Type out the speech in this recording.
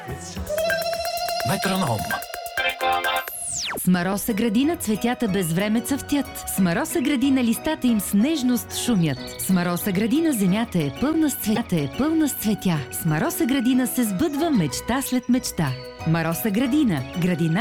Метроном. С Мароса градина цветята без време цъфтят. С Мароса градина листата им с нежност шумят. С Мароса градина земята е пълна с цветя. С Мароса градина се сбъдва мечта след мечта. Мароса градина. Градина